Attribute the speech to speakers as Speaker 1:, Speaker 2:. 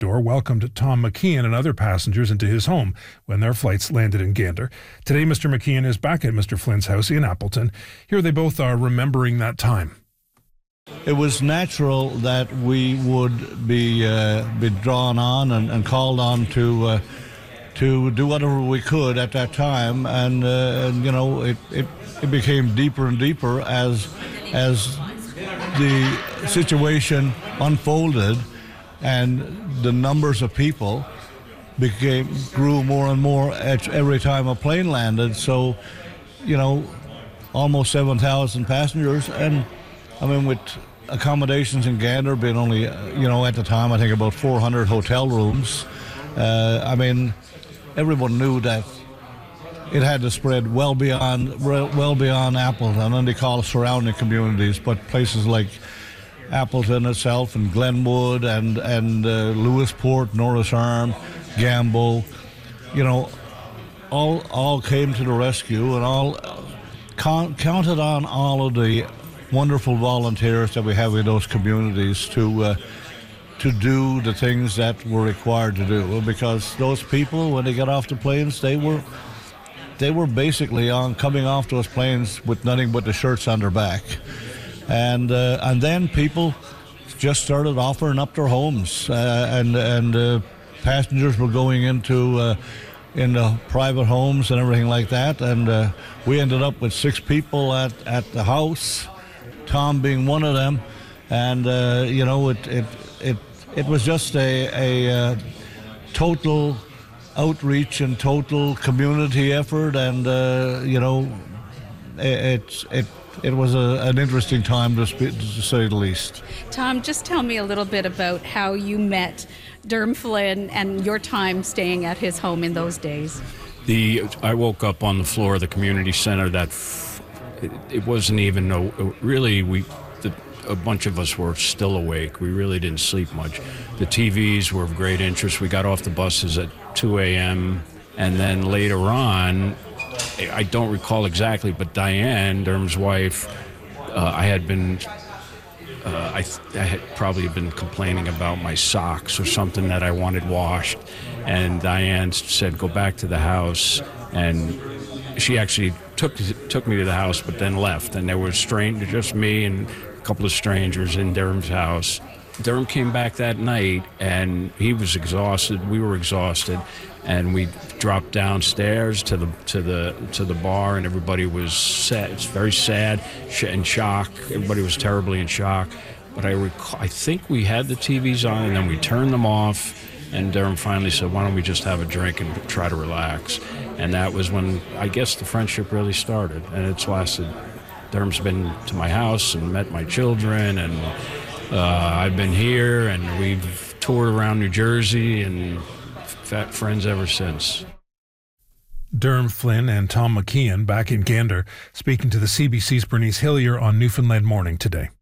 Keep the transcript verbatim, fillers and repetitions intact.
Speaker 1: Door welcomed Tom McKeon and other passengers into his home when their flights landed in Gander. Today, Mister McKeon is back at Mister Flynn's house in Appleton. Here they both are remembering that time.
Speaker 2: It was natural that we would be uh, be drawn on and, and called on to uh, to do whatever we could at that time, and, uh, and you know it, it it became deeper and deeper as as the situation unfolded, and the numbers of people became grew more and more at every time a plane landed. So, you know, almost seven thousand passengers, and I mean, with accommodations in Gander being only, you know, at the time, I think about four hundred hotel rooms, uh, I mean, everyone knew that it had to spread well beyond, well beyond Appleton, and they call it surrounding communities, but places like Appleton itself and Glenwood and, and uh, Lewisport, Norris Arm, Gambo, you know, all, all came to the rescue, and all con- counted on all of the wonderful volunteers that we have in those communities to uh, to do the things that we're required to do, because those people, when they got off the planes, they were they were basically on coming off those planes with nothing but the shirts on their back, and uh, and then people just started offering up their homes, uh, and and uh, passengers were going into uh, into private homes and everything like that, and uh, we ended up with six people at at the house, Tom being one of them, and uh, you know it it it it was just a a uh, total outreach and total community effort, and uh, you know it it it was a, an interesting time to, spe- to say the least.
Speaker 3: Tom, just tell me a little bit about how you met Derm Flynn and your time staying at his home in those days.
Speaker 4: The I woke up on the floor of the community center that. F- It, it wasn't even, a, really, we, the, a bunch of us were still awake. We really didn't sleep much. The T Vs were of great interest. We got off the buses at two a.m. And then later on, I don't recall exactly, but Diane, Derm's wife, uh, I had been, uh, I, I had probably been complaining about my socks or something that I wanted washed. And Diane said, go back to the house, and she actually took took me to the house, but then left, and there was strange, just me and a couple of strangers in Derm's house. Derm came back that night, and he was exhausted. We were exhausted, and we dropped downstairs to the to the to the bar, and everybody was sad. It's very sad, in shock. Everybody was terribly in shock. But I rec- I think we had the T Vs on, and then we turned them off. And Derm finally said, why don't we just have a drink and try to relax? And that was when, I guess, the friendship really started. And it's lasted. Derm's been to my house and met my children, and uh, I've been here, and we've toured around New Jersey, and fat friends ever since.
Speaker 1: Derm Flynn and Tom McKeon back in Gander, speaking to the C B C's Bernice Hillier on Newfoundland Morning today.